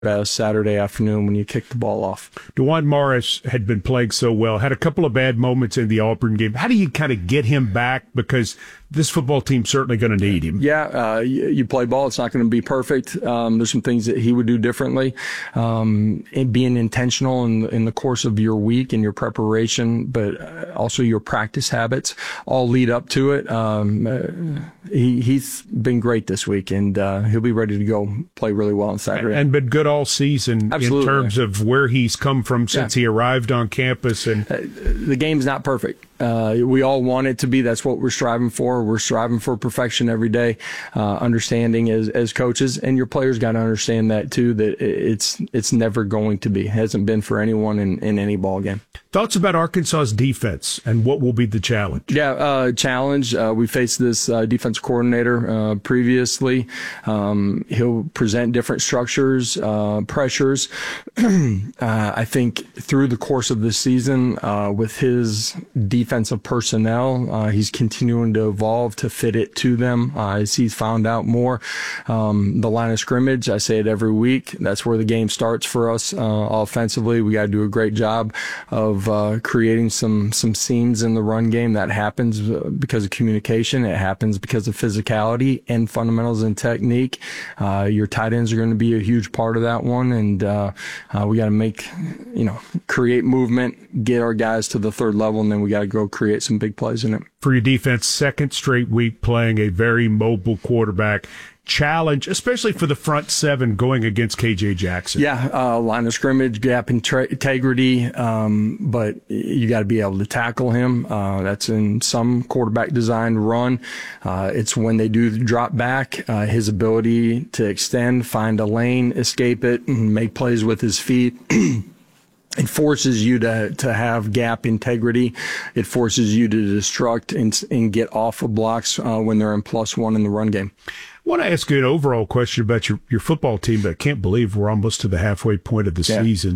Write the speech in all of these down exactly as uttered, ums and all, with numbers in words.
uh, Saturday afternoon when you kick the ball off. DeJuan Morris had been playing so well, had a couple of bad moments in the Auburn game. How do you kind of get him back? Because this football team's certainly going to need him. Yeah, uh, you, you play ball. It's not going to be perfect. Um, there's some things that he would do differently. Um, and being intentional in, in the course of your week and your preparation, but also your practice habits all lead up to it. Um, uh, he, he's been great this week, and uh, he'll be ready to go play really well on Saturday. And been good all season. Absolutely. In terms of where he's come from since yeah. he arrived on campus. And uh, the game's not perfect. Uh, we all want it to be. That's what we're striving for. We're striving for perfection every day, uh, understanding as, as coaches, and your players got to understand that too, that it's, it's never going to be. It hasn't been for anyone in, in any ball game. Thoughts about Arkansas's defense and what will be the challenge? Yeah, uh, challenge. Uh, we faced this uh, defense coordinator uh, previously. Um, he'll present different structures, uh, pressures. uh, I think through the course of this season, uh, with his defensive personnel, uh, he's continuing to evolve to fit it to them uh, as he's found out more. Um, the line of scrimmage, I say it every week, that's where the game starts for us uh, offensively. We got to do a great job of uh, creating some some scenes in the run game. That happens because of communication. It happens because of physicality and fundamentals and technique. Uh, your tight ends are going to be a huge part of that one, and uh, uh, we got to make, you know, create movement, get our guys to the third level, and then we got to go create some big plays in it. For your defense, second straight week playing a very mobile quarterback. Challenge, especially for the front seven going against K J Jackson. Yeah, uh, line of scrimmage, gap integrity, um, but you got to be able to tackle him. Uh, that's in some quarterback designed run. Uh, it's when they do drop back, uh, his ability to extend, find a lane, escape it, and make plays with his feet. It forces you to, to have gap integrity. It forces you to destruct and, and get off of blocks uh, when they're in plus one in the run game. I want to ask you an overall question about your, your football team, but I can't believe we're almost to the halfway point of the yeah. season.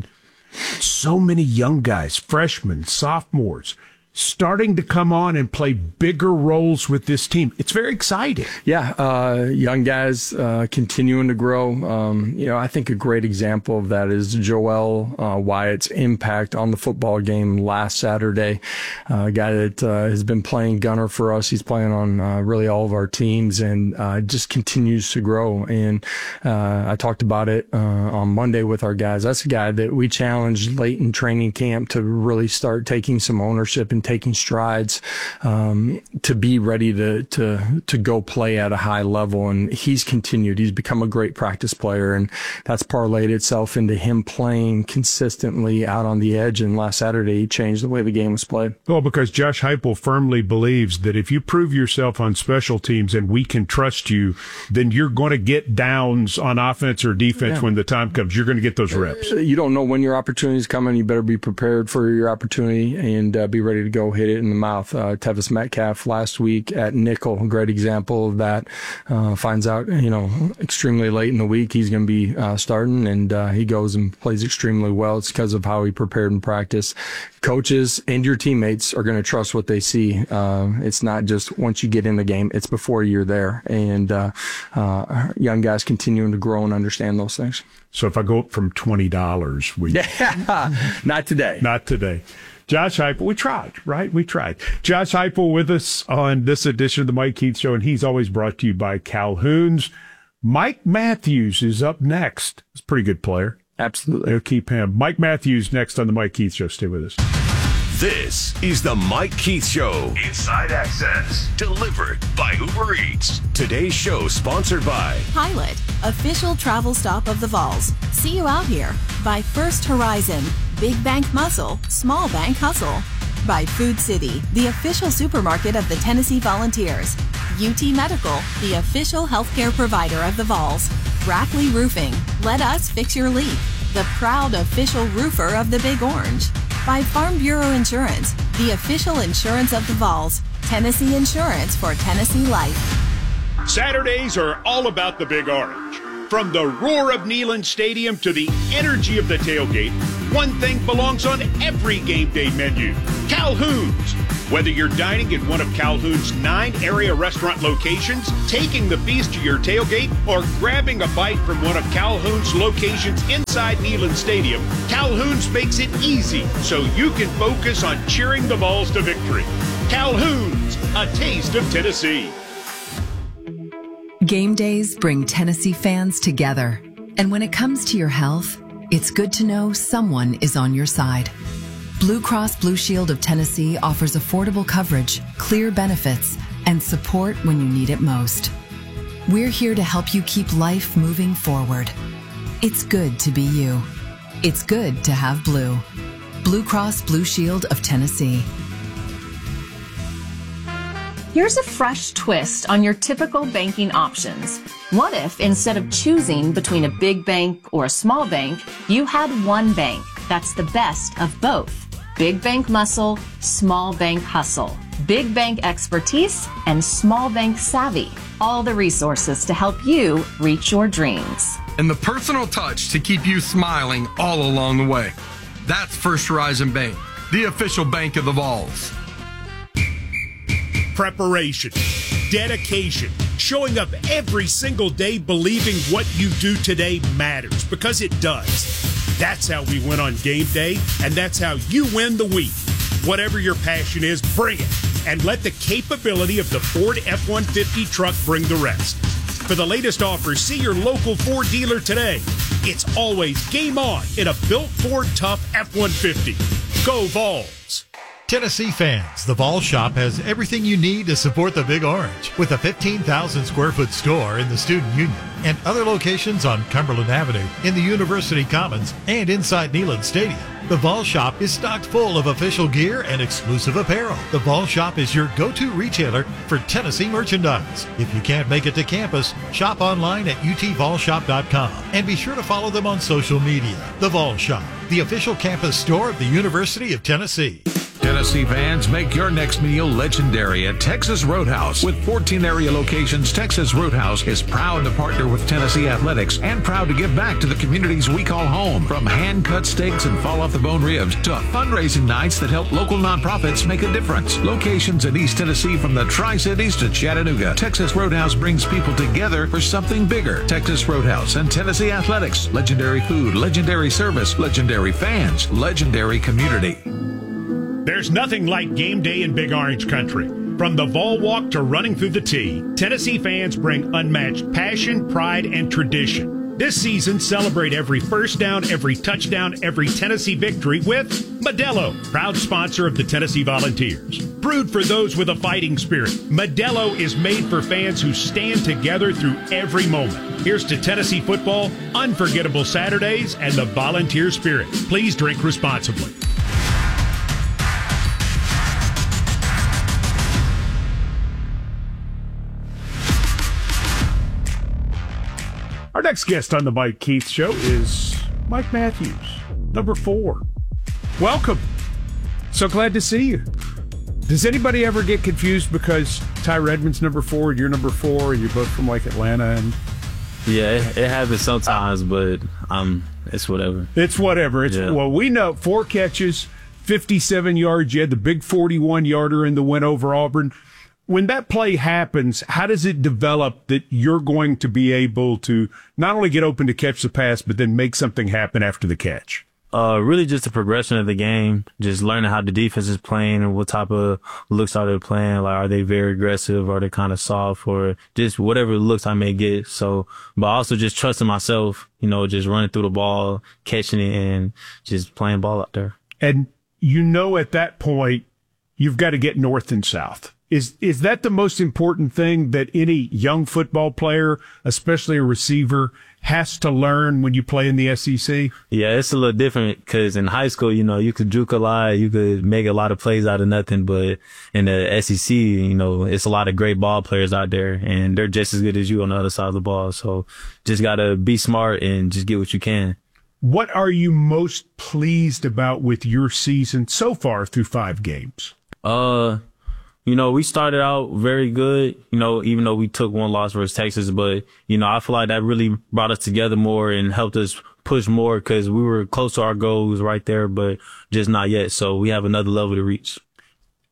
So many young guys, freshmen, sophomores, starting to come on and play bigger roles with this team. It's very exciting. Yeah, uh, young guys uh, continuing to grow. Um, you know, I think a great example of that is Joel uh, Wyatt's impact on the football game last Saturday. Uh, a guy that uh, has been playing gunner for us. He's playing on uh, really all of our teams, and uh, just continues to grow. And uh, I talked about it uh, on Monday with our guys. That's a guy that we challenged late in training camp to really start taking some ownership and taking strides um, to be ready to, to to go play at a high level. And he's continued. He's become a great practice player, and that's parlayed itself into him playing consistently out on the edge. And last Saturday, he changed the way the game was played. Well, because Josh Heupel firmly believes that if you prove yourself on special teams and we can trust you, then you're going to get downs on offense or defense yeah. when the time comes. You're going to get those reps. You don't know when your opportunity is coming. You better be prepared for your opportunity and uh, be ready to go hit it in the mouth. Uh, Tevis Metcalf last week at nickel, a great example of that. Uh, finds out, you know, extremely late in the week he's going to be uh, starting, and uh, he goes and plays extremely well. It's because of how he prepared in practice. Coaches and your teammates are going to trust what they see. Uh, it's not just once you get in the game, it's before you're there. And uh, uh, young guys continuing to grow and understand those things. So if I go up from twenty dollars, we yeah, not today. Not today. Josh Heupel, we tried, right? We tried. Josh Heupel with us on this edition of the Mike Keith Show, and he's always brought to you by Calhoun's. Mike Matthews is up next. He's a pretty good player. Absolutely. They'll keep him. Mike Matthews next on the Mike Keith Show. Stay with us. This is the Mike Keith Show. Inside Access. Delivered by Uber Eats. Today's show sponsored by Pilot, official travel stop of the Vols. See you out here. By First Horizon, Big Bank Muscle, Small Bank Hustle. By Food City, the official supermarket of the Tennessee Volunteers. U T Medical, the official healthcare provider of the Vols. Rackley Roofing, let us fix your leak. The proud official roofer of the Big Orange. By Farm Bureau Insurance, the official insurance of the Vols. Tennessee Insurance for Tennessee Life. Saturdays are all about the Big Orange. From the roar of Neyland Stadium to the energy of the tailgate, one thing belongs on every game day menu: Calhoun's. Whether you're dining in one of Calhoun's nine area restaurant locations, taking the feast to your tailgate, or grabbing a bite from one of Calhoun's locations inside Neyland Stadium, Calhoun's makes it easy so you can focus on cheering the Vols to victory. Calhoun's, a taste of Tennessee. Game days bring Tennessee fans together. And when it comes to your health, it's good to know someone is on your side. Blue Cross Blue Shield of Tennessee offers affordable coverage, clear benefits, and support when you need it most. We're here to help you keep life moving forward. It's good to be you. It's good to have blue. Blue Cross Blue Shield of Tennessee. Here's a fresh twist on your typical banking options. What if, instead of choosing between a big bank or a small bank, you had one bank that's the best of both? Big bank muscle, small bank hustle. Big bank expertise and small bank savvy. All the resources to help you reach your dreams. And the personal touch to keep you smiling all along the way. That's First Horizon Bank, the official bank of the Vols. Preparation, dedication, showing up every single day believing what you do today matters, because it does. That's how we win on game day, and that's how you win the week. Whatever your passion is, bring it, and let the capability of the Ford F one fifty truck bring the rest. For the latest offers, see your local Ford dealer today. It's always game on in a built Ford Tough F one fifty. Go Vols! Tennessee fans, the Vols Shop has everything you need to support the Big Orange, with a fifteen thousand square foot store in the Student Union and other locations on Cumberland Avenue, in the University Commons, and inside Neyland Stadium. The Vols Shop is stocked full of official gear and exclusive apparel. The Vols Shop is your go-to retailer for Tennessee merchandise. If you can't make it to campus, shop online at u t vols shop dot com and be sure to follow them on social media. The Vols Shop, the official campus store of the University of Tennessee. Tennessee fans, make your next meal legendary at Texas Roadhouse. With fourteen area locations, Texas Roadhouse is proud to partner with Tennessee Athletics and proud to give back to the communities we call home. From hand-cut steaks and fall-off-the-bone ribs to fundraising nights that help local nonprofits make a difference. Locations in East Tennessee from the Tri-Cities to Chattanooga, Texas Roadhouse brings people together for something bigger. Texas Roadhouse and Tennessee Athletics. Legendary food, legendary service, legendary fans, legendary community. There's nothing like game day in Big Orange Country. From the Vol Walk to running through the T, Tennessee fans bring unmatched passion, pride, and tradition. This season, celebrate every first down, every touchdown, every Tennessee victory with Modelo, proud sponsor of the Tennessee Volunteers. Brewed for those with a fighting spirit, Modelo is made for fans who stand together through every moment. Here's to Tennessee football, unforgettable Saturdays, and the Volunteer spirit. Please drink responsibly. Our next guest on the Mike Keith Show is Mike Matthews, number four. Welcome. So glad to see you. Does anybody ever get confused because Ty Redmond's number four and you're number four and you're both from like Atlanta? And yeah, it, it happens sometimes, but um, it's whatever. It's whatever. It's yeah. Well, we know four catches, fifty-seven yards. You had the big forty-one yarder in the win over Auburn. When that play happens, how does it develop that you're going to be able to not only get open to catch the pass, but then make something happen after the catch? Uh, really just the progression of the game, just learning how the defense is playing and what type of looks are they playing. Like, are they very aggressive? Are they kind of soft? Or just whatever looks I may get. So, but also just trusting myself, you know, just running through the ball, catching it, and just playing ball out there. And you know at that point, you've got to get north and south. Is is that the most important thing that any young football player, especially a receiver, has to learn when you play in the S E C? Yeah, it's a little different because in high school, you know, you could juke a lot, you could make a lot of plays out of nothing. But in the S E C, you know, it's a lot of great ball players out there, and they're just as good as you on the other side of the ball. So just got to be smart and just get what you can. What are you most pleased about with your season so far through five games? Uh... You know, we started out very good, you know, even though we took one loss versus Texas. But, you know, I feel like that really brought us together more and helped us push more because we were close to our goals right there, but just not yet. So we have another level to reach.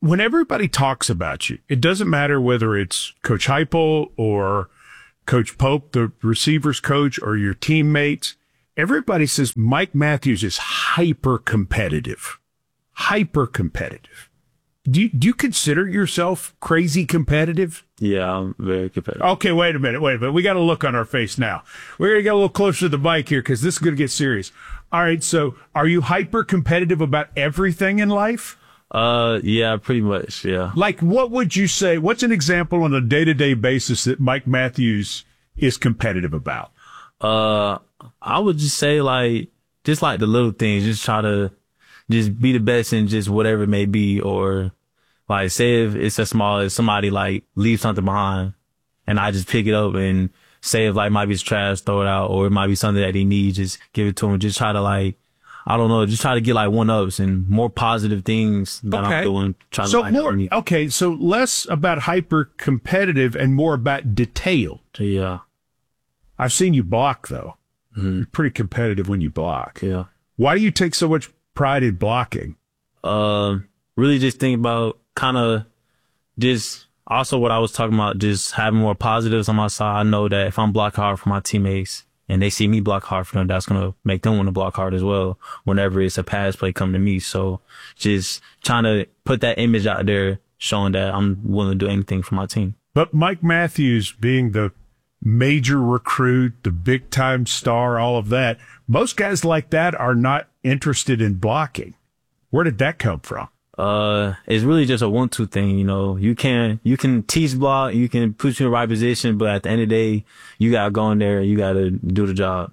when everybody talks about you, it doesn't matter whether it's Coach Heupel or Coach Pope, the receivers coach, or your teammates. Everybody says Mike Matthews is hyper competitive, hyper competitive. Do you, do you consider yourself crazy competitive? Yeah, I'm very competitive. Okay, wait a minute, wait a minute. We got a look on our face now. We're going to get a little closer to the mic here because this is going to get serious. All right, so are you hyper competitive about everything in life? Uh, yeah, pretty much, yeah. Like, what would you say? What's an example on a day-to-day basis that Mike Matthews is competitive about? Uh, I would just say, like, just like the little things, just try to just be the best in just whatever it may be, or like say if it's as small as somebody like leave something behind and I just pick it up and say if like might be it's trash, throw it out, or it might be something that he needs, just give it to him. Just try to like, I don't know, just try to get like one ups and more positive things that okay. I'm doing. Try so to, like, more, okay, so less about hyper competitive and more about detail. Yeah. I've seen you block though. Mm-hmm. You're pretty competitive when you block. Yeah. Why do you take so much pride in blocking? Uh, really just think about kind of just also what I was talking about, just having more positives on my side. I know that if I'm blocking hard for my teammates and they see me block hard for them, that's going to make them want to block hard as well whenever it's a pass play coming to me. So just trying to put that image out there, showing that I'm willing to do anything for my team. But Mike Matthews being the major recruit, the big time star, all of that, most guys like that are not interested in blocking. Where did that come from? Uh, it's really just a one two thing. You know, you can, you can teach block, you can put you in the right position, but at the end of the day, you got to go in there, you got to do the job.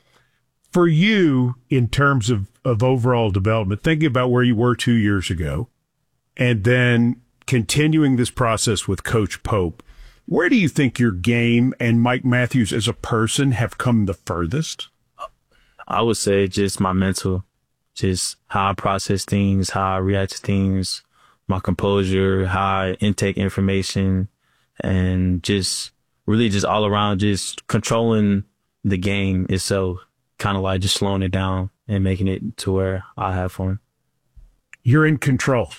For you, in terms of, of overall development, thinking about where you were two years ago and then continuing this process with Coach Pope, where do you think your game and Mike Matthews as a person have come the furthest? I would say just my mental, just how I process things, how I react to things, my composure, how I intake information, and just really just all around just controlling the game itself, kind of like just slowing it down and making it to where I have fun. You're in control.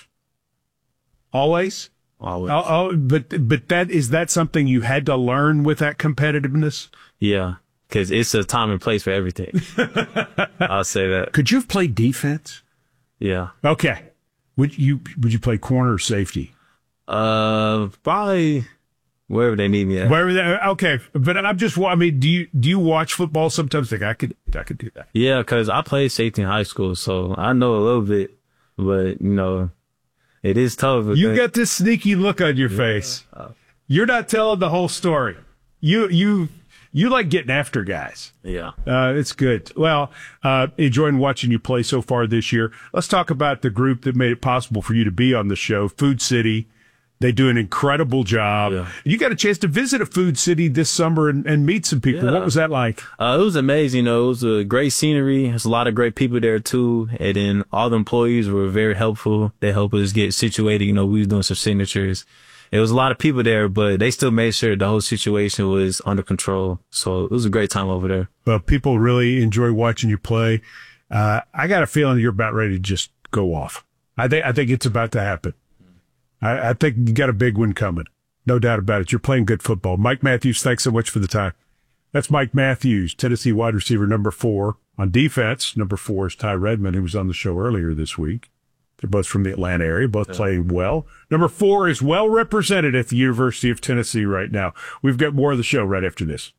Always? Always. Oh, oh, but but that is that something you had to learn with that competitiveness? Yeah, because it's a time and place for everything. I'll say that. Could you have played defense? Yeah. Okay. Would you would you play corner or safety? Uh, probably wherever they need me at. Wherever they, okay, but I'm just. I mean, do you do you watch football sometimes? Think I could I could do that. Yeah, because I played safety in high school, so I know a little bit, but you know. It is tough. You got this sneaky look on your yeah. face. You're not telling the whole story. You you you like getting after guys. Yeah, uh, it's good. Well, uh, enjoying watching you play so far this year. Let's talk about the group that made it possible for you to be on the show, Food City. They do an incredible job. Yeah. You got a chance to visit a Food City this summer and, and meet some people. Yeah. What was that like? Uh, it was amazing. You know, it was a great scenery. There's a lot of great people there too. And then all the employees were very helpful. They helped us get situated. You know, we was doing some signatures. It was a lot of people there, but they still made sure the whole situation was under control. So it was a great time over there. Well, people really enjoy watching you play. Uh, I got a feeling you're about ready to just go off. I think, I think it's about to happen. I, I think you got a big one coming. No doubt about it. You're playing good football. Mike Matthews, thanks so much for the time. That's Mike Matthews, Tennessee wide receiver number four. On defense, number four is Ty Redmond, who was on the show earlier this week. They're both from the Atlanta area, both yeah. playing well. Number four is well represented at the University of Tennessee right now. We've got more of the show right after this.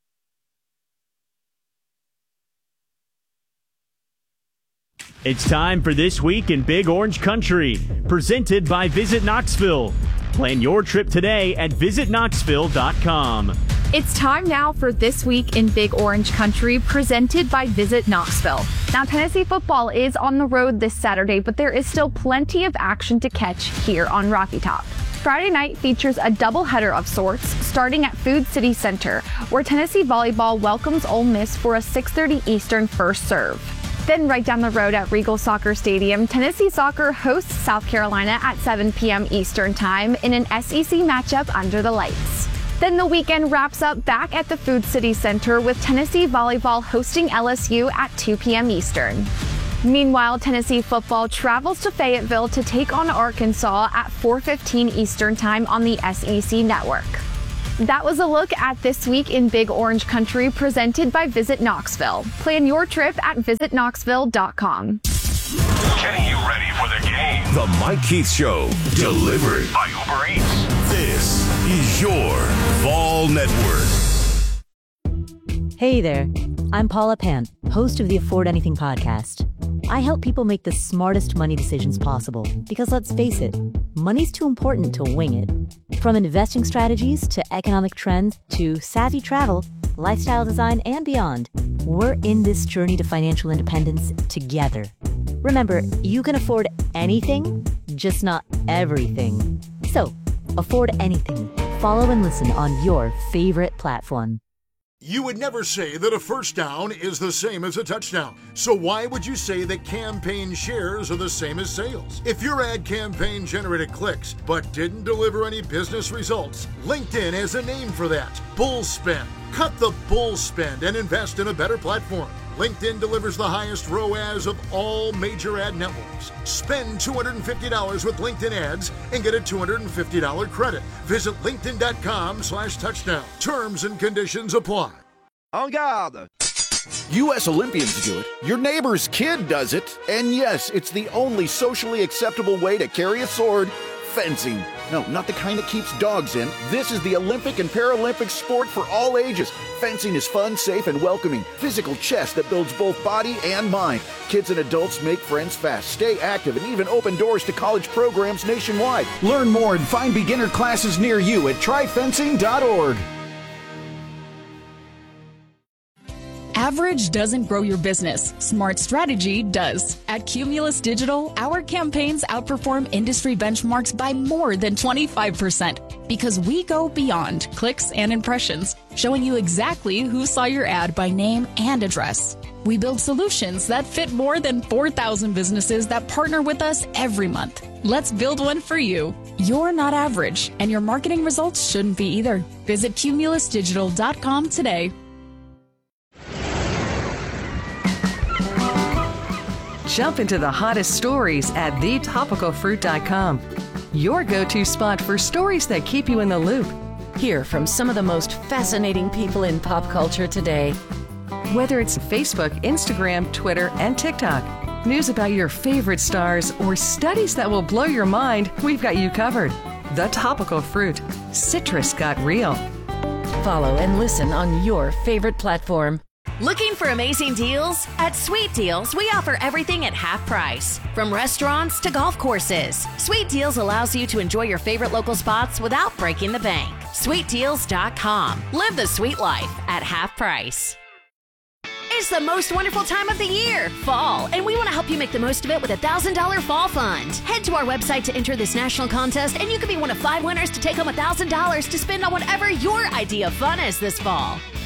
It's time for This Week in Big Orange Country, presented by Visit Knoxville. Plan your trip today at visit knoxville dot com. It's time now for This Week in Big Orange Country, presented by Visit Knoxville. Now, Tennessee football is on the road this Saturday, but there is still plenty of action to catch here on Rocky Top. Friday night features a doubleheader of sorts, starting at Food City Center, where Tennessee volleyball welcomes Ole Miss for a six thirty Eastern first serve. Then right down the road at Regal Soccer Stadium, Tennessee Soccer hosts South Carolina at seven p.m. Eastern Time in an S E C matchup under the lights. Then the weekend wraps up back at the Food City Center with Tennessee Volleyball hosting L S U at two p.m. Eastern. Meanwhile, Tennessee football travels to Fayetteville to take on Arkansas at four fifteen Eastern Time on the S E C Network. That was a look at This Week in Big Orange Country, presented by Visit Knoxville. Plan your trip at visit knoxville dot com. Getting you ready for the game. The Mike Keith Show, delivered by Uber Eats. This is your Vol Network. Hey there, I'm Paula Pant, host of the Afford Anything podcast. I help people make the smartest money decisions possible because, let's face it, money's too important to wing it. From investing strategies to economic trends to savvy travel, lifestyle design, and beyond, we're in this journey to financial independence together. Remember, you can afford anything, just not everything. So, afford anything. Follow and listen on your favorite platform. You would never say that a first down is the same as a touchdown. So why would you say that campaign shares are the same as sales? If your ad campaign generated clicks but didn't deliver any business results, LinkedIn has a name for that: bull spend. Cut the bull spend and invest in a better platform. LinkedIn delivers the highest R O A S of all major ad networks. Spend two hundred fifty dollars with LinkedIn ads and get a two hundred fifty dollars credit. Visit linkedin.com slash touchdown. Terms and conditions apply. En garde! U S Olympians do it, your neighbor's kid does it, and yes, it's the only socially acceptable way to carry a sword: fencing. No, not the kind that keeps dogs in. This is the Olympic and Paralympic sport for all ages. Fencing is fun, safe, and welcoming. Physical chess that builds both body and mind. Kids and adults make friends fast, stay active, and even open doors to college programs nationwide. Learn more and find beginner classes near you at try fencing dot org. Average doesn't grow your business. Smart strategy does. At Cumulus Digital, our campaigns outperform industry benchmarks by more than twenty-five percent because we go beyond clicks and impressions, showing you exactly who saw your ad by name and address. We build solutions that fit more than four thousand businesses that partner with us every month. Let's build one for you. You're not average, and your marketing results shouldn't be either. Visit cumulus digital dot com today. Jump into the hottest stories at the topical fruit dot com. Your go-to spot for stories that keep you in the loop. Hear from some of the most fascinating people in pop culture today. Whether it's Facebook, Instagram, Twitter, and TikTok, news about your favorite stars, or studies that will blow your mind, we've got you covered. The Topical Fruit. Citrus got real. Follow and listen on your favorite platform. Looking for amazing deals? At Sweet Deals, we offer everything at half price. From restaurants to golf courses, Sweet Deals allows you to enjoy your favorite local spots without breaking the bank. sweet deals dot com. Live the sweet life at half price. It's the most wonderful time of the year, fall, and we want to help you make the most of it with a one thousand dollars Fall Fund. Head to our website to enter this national contest, and you could be one of five winners to take home one thousand dollars to spend on whatever your idea of fun is this fall.